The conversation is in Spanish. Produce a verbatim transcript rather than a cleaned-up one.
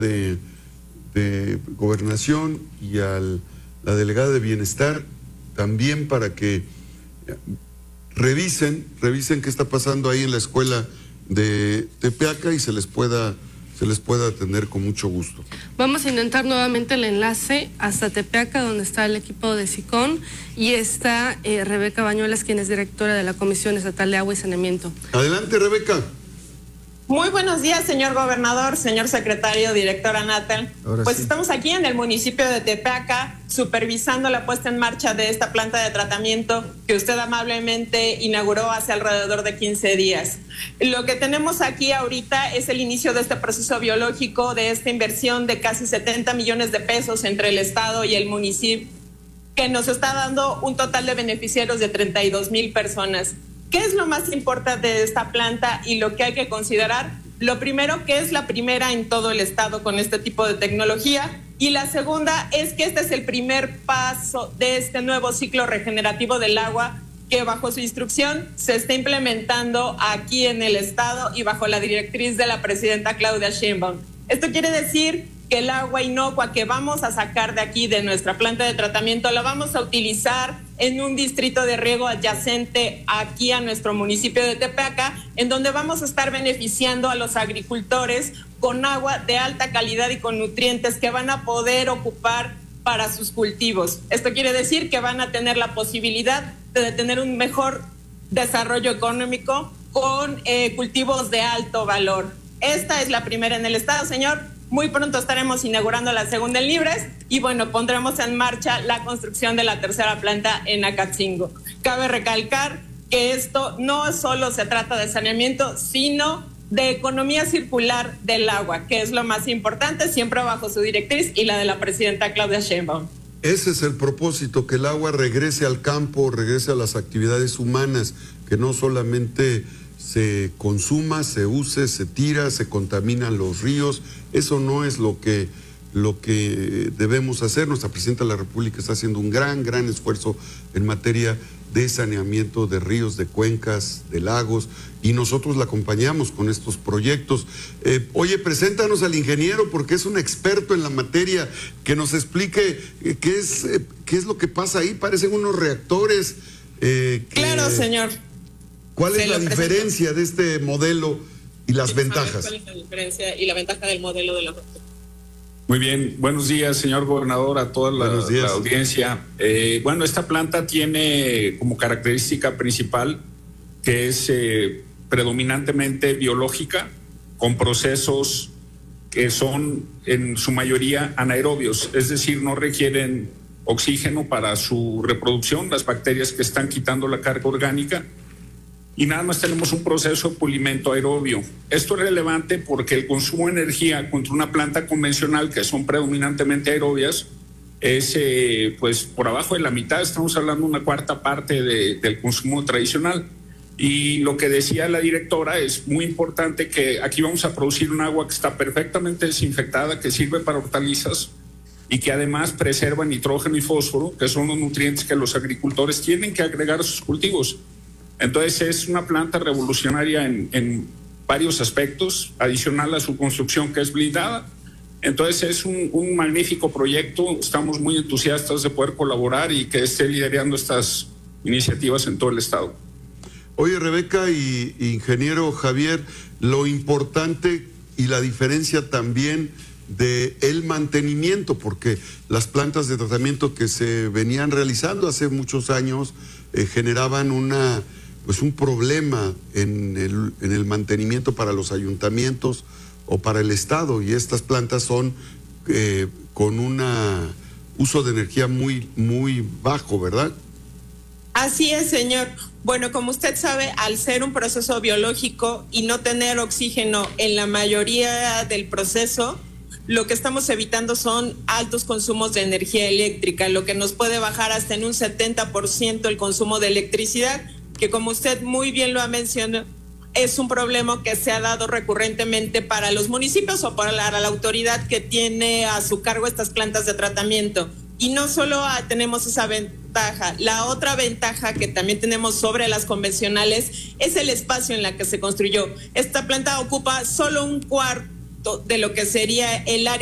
de, de Gobernación y a la delegada de Bienestar también para que revisen, revisen qué está pasando ahí en la escuela de Tepeaca y se les pueda, se les pueda atender con mucho gusto. Vamos a intentar nuevamente el enlace hasta Tepeaca, donde está el equipo de SICON, y está eh, Rebeca Bañuelas, quien es directora de la Comisión Estatal de Agua y Saneamiento. Adelante, Rebeca. Muy buenos días, señor gobernador, señor secretario, directora Natal. Ahora pues sí. Estamos aquí en el municipio de Tepeaca, supervisando la puesta en marcha de esta planta de tratamiento que usted amablemente inauguró hace alrededor de quince días. Lo que tenemos aquí ahorita es el inicio de este proceso biológico, de esta inversión de casi setenta millones de pesos entre el Estado y el municipio, que nos está dando un total de beneficiarios de treinta y dos mil personas. ¿Qué es lo más importante de esta planta y lo que hay que considerar? Lo primero, que es la primera en todo el estado con este tipo de tecnología, y la segunda es que este es el primer paso de este nuevo ciclo regenerativo del agua que bajo su instrucción se está implementando aquí en el estado y bajo la directriz de la presidenta Claudia Sheinbaum. Esto quiere decir que el agua inocua que vamos a sacar de aquí, de nuestra planta de tratamiento, la vamos a utilizar en un distrito de riego adyacente aquí a nuestro municipio de Tepeaca, en donde vamos a estar beneficiando a los agricultores con agua de alta calidad y con nutrientes que van a poder ocupar para sus cultivos. Esto quiere decir que van a tener la posibilidad de tener un mejor desarrollo económico con eh, cultivos de alto valor. Esta es la primera en el estado, señor. Muy pronto estaremos inaugurando la segunda en Libres y bueno, pondremos en marcha la construcción de la tercera planta en Acatzingo. Cabe recalcar que esto no solo se trata de saneamiento, sino de economía circular del agua, que es lo más importante, siempre bajo su directriz y la de la presidenta Claudia Sheinbaum. Ese es el propósito, que el agua regrese al campo, regrese a las actividades humanas, que no solamente se consuma, se use, se tira, se contaminan los ríos. Eso no es lo que, lo que debemos hacer. Nuestra presidenta de la República está haciendo un gran, gran esfuerzo en materia de saneamiento de ríos, de cuencas, de lagos, y nosotros la acompañamos con estos proyectos. Eh, oye, preséntanos al ingeniero, porque es un experto en la materia, que nos explique eh, qué es, eh, qué es lo que pasa ahí. Parecen unos reactores. Eh, que, claro, señor. ¿Cuál es la diferencia de este modelo y las ventajas? ¿Cuál es la diferencia y la ventaja del modelo de la... Muy bien, buenos días, señor gobernador, a toda la, la audiencia. Eh, bueno, esta planta tiene como característica principal que es eh, predominantemente biológica, con procesos que son en su mayoría anaerobios, es decir, no requieren oxígeno para su reproducción, las bacterias que están quitando la carga orgánica. Y nada más tenemos un proceso de pulimento aerobio. Esto es relevante porque el consumo de energía contra una planta convencional, que son predominantemente aerobias, es eh, pues por abajo de la mitad. Estamos hablando de una cuarta parte de, del consumo tradicional. Y lo que decía la directora es muy importante, que aquí vamos a producir un agua que está perfectamente desinfectada, que sirve para hortalizas y que además preserva nitrógeno y fósforo, que son los nutrientes que los agricultores tienen que agregar a sus cultivos. Entonces es una planta revolucionaria en, en varios aspectos, adicional a su construcción, que es blindada. Entonces es un, un magnífico proyecto, estamos muy entusiastas de poder colaborar y que esté liderando estas iniciativas en todo el estado. Oye, Rebeca y ingeniero Javier, lo importante y la diferencia también de el mantenimiento, porque las plantas de tratamiento que se venían realizando hace muchos años eh, generaban una... pues un problema en el, en el mantenimiento para los ayuntamientos o para el Estado, y estas plantas son eh, con un uso de energía muy, muy bajo, ¿verdad? Así es, señor. Bueno, como usted sabe, al ser un proceso biológico y no tener oxígeno en la mayoría del proceso, lo que estamos evitando son altos consumos de energía eléctrica, lo que nos puede bajar hasta en un setenta por ciento el consumo de electricidad, que como usted muy bien lo ha mencionado, es un problema que se ha dado recurrentemente para los municipios o para la, la autoridad que tiene a su cargo estas plantas de tratamiento. Y no solo tenemos esa ventaja, la otra ventaja que también tenemos sobre las convencionales es el espacio en la que se construyó. Esta planta ocupa solo un cuarto de lo que sería el área